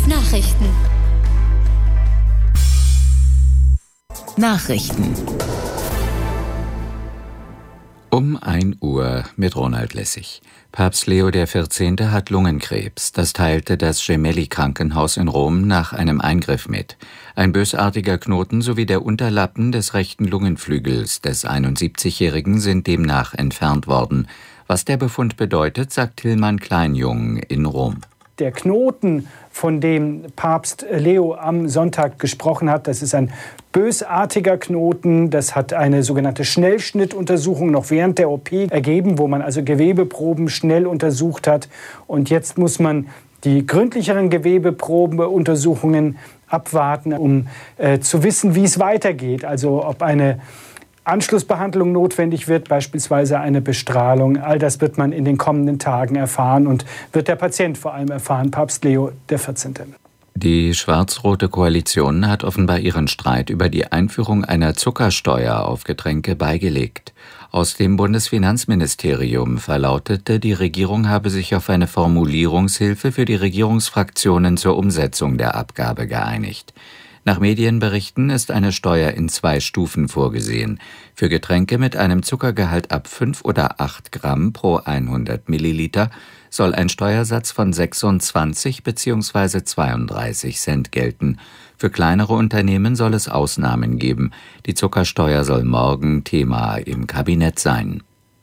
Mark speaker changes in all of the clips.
Speaker 1: Nachrichten.
Speaker 2: Um 1 Uhr mit Ronald Lessig. Papst Leo XIV. Hat Lungenkrebs. Das teilte das Gemelli-Krankenhaus in Rom nach einem Eingriff mit. Ein bösartiger Knoten sowie der Unterlappen des rechten Lungenflügels des 71-Jährigen sind demnach entfernt worden. Was der Befund bedeutet, sagt Tillmann Kleinjung in Rom.
Speaker 3: Der Knoten, von dem Papst Leo am Sonntag gesprochen hat, das ist ein bösartiger Knoten. Das hat eine sogenannte Schnellschnittuntersuchung noch während der OP ergeben, wo man also Gewebeproben schnell untersucht hat. Und jetzt muss man die gründlicheren Gewebeprobenuntersuchungen abwarten, um zu wissen, wie es weitergeht. Also ob eine Anschlussbehandlung notwendig wird, beispielsweise eine Bestrahlung. All das wird man in den kommenden Tagen erfahren und wird der Patient vor allem erfahren, Papst Leo XIV.
Speaker 2: Die schwarz-rote Koalition hat offenbar ihren Streit über die Einführung einer Zuckersteuer auf Getränke beigelegt. Aus dem Bundesfinanzministerium verlautete, die Regierung habe sich auf eine Formulierungshilfe für die Regierungsfraktionen zur Umsetzung der Abgabe geeinigt. Nach Medienberichten ist eine Steuer in 2 Stufen vorgesehen. Für Getränke mit einem Zuckergehalt ab 5 oder 8 Gramm pro 100 Milliliter soll ein Steuersatz von 26 bzw. 32 Cent gelten. Für kleinere Unternehmen soll es Ausnahmen geben. Die Zuckersteuer soll morgen Thema im Kabinett sein.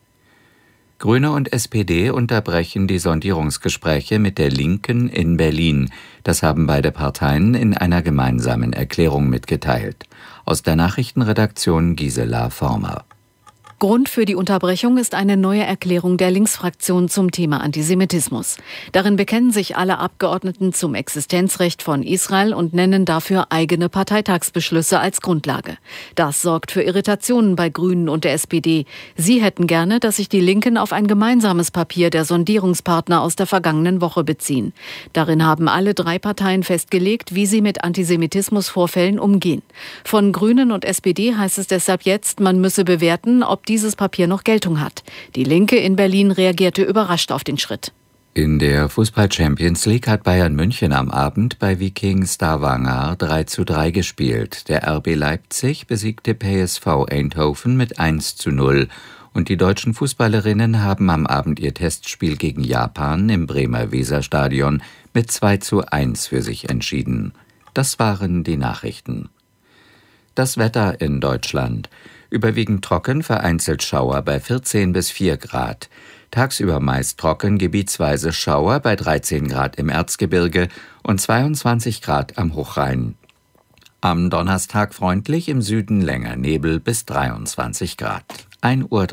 Speaker 2: Grüne und SPD unterbrechen die Sondierungsgespräche mit der Linken in Berlin. Das haben beide Parteien in einer gemeinsamen Erklärung mitgeteilt. Aus der Nachrichtenredaktion Gisela Former.
Speaker 4: Grund für die Unterbrechung ist eine neue Erklärung der Linksfraktion zum Thema Antisemitismus. Darin bekennen sich alle Abgeordneten zum Existenzrecht von Israel und nennen dafür eigene Parteitagsbeschlüsse als Grundlage. Das sorgt für Irritationen bei Grünen und der SPD. Sie hätten gerne, dass sich die Linken auf ein gemeinsames Papier der Sondierungspartner aus der vergangenen Woche beziehen. Darin haben alle 3 Parteien festgelegt, wie sie mit Antisemitismusvorfällen umgehen. Von Grünen und SPD heißt es deshalb jetzt, man müsse bewerten, ob dieses Papier noch Geltung hat. Die Linke in Berlin reagierte überrascht auf den Schritt.
Speaker 2: In der Fußball-Champions League hat Bayern München am Abend bei Viking Stavanger 3:3 gespielt. Der RB Leipzig besiegte PSV Eindhoven mit 1:0. Und die deutschen Fußballerinnen haben am Abend ihr Testspiel gegen Japan im Bremer Weserstadion mit 2:1 für sich entschieden. Das waren die Nachrichten. Das Wetter in Deutschland. Überwiegend trocken, vereinzelt Schauer bei 14 bis 4 Grad. Tagsüber meist trocken, gebietsweise Schauer bei 13 Grad im Erzgebirge und 22 Grad am Hochrhein. Am Donnerstag freundlich, im Süden länger Nebel bis 23 Grad. 1:03 Uhr.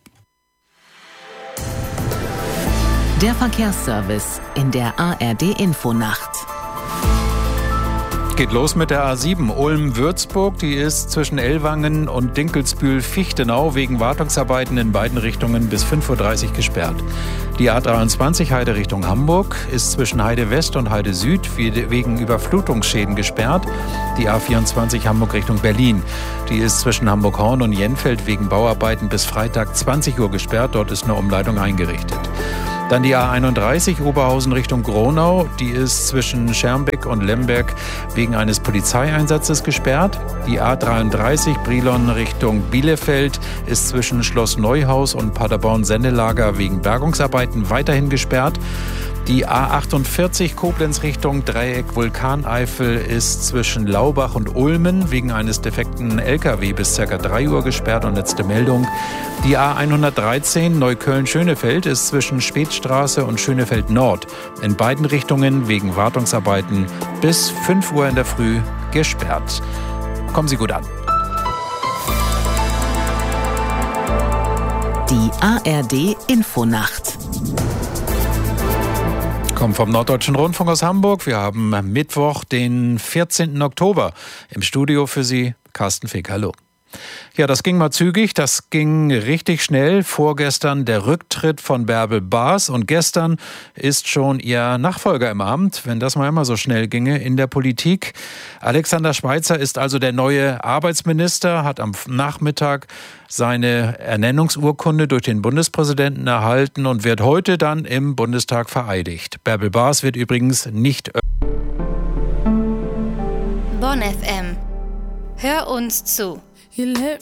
Speaker 5: Der Verkehrsservice in der ARD-Infonacht.
Speaker 6: Geht los mit der A7 Ulm-Würzburg. Die ist zwischen Ellwangen und Dinkelsbühl-Fichtenau wegen Wartungsarbeiten in beiden Richtungen bis 5:30 Uhr gesperrt. Die A23 Heide Richtung Hamburg ist zwischen Heide West und Heide Süd wegen Überflutungsschäden gesperrt. Die A24 Hamburg Richtung Berlin. Die ist zwischen Hamburg-Horn und Jenfeld wegen Bauarbeiten bis Freitag 20 Uhr gesperrt. Dort ist eine Umleitung eingerichtet. Dann die A31 Oberhausen Richtung Gronau. Die ist zwischen Schermbeck und Lemberg wegen eines Polizeieinsatzes gesperrt. Die A33 Brilon Richtung Bielefeld ist zwischen Schloss Neuhaus und Paderborn-Sendelager wegen Bergungsarbeiten weiterhin gesperrt. Die A48 Koblenz Richtung Dreieck Vulkaneifel ist zwischen Laubach und Ulmen wegen eines defekten LKW bis ca. 3 Uhr gesperrt. Und letzte Meldung, die A113 Neukölln-Schönefeld ist zwischen Spätstraße und Schönefeld Nord in beiden Richtungen wegen Wartungsarbeiten bis 5 Uhr in der Früh gesperrt. Kommen Sie gut an.
Speaker 5: Die ARD-Infonacht.
Speaker 6: Kommt vom Norddeutschen Rundfunk aus Hamburg. Wir haben Mittwoch, den 14. Oktober. Im Studio für Sie Carsten Fick. Hallo. Ja, das ging mal zügig, das ging richtig schnell. Vorgestern der Rücktritt von Bärbel Baas und gestern ist schon ihr Nachfolger im Amt, wenn das mal immer so schnell ginge in der Politik. Alexander Schweitzer ist also der neue Arbeitsminister, hat am Nachmittag seine Ernennungsurkunde durch den Bundespräsidenten erhalten und wird heute dann im Bundestag vereidigt. Bärbel Baas wird übrigens nicht
Speaker 1: Bonn FM. Hör uns zu.
Speaker 7: You let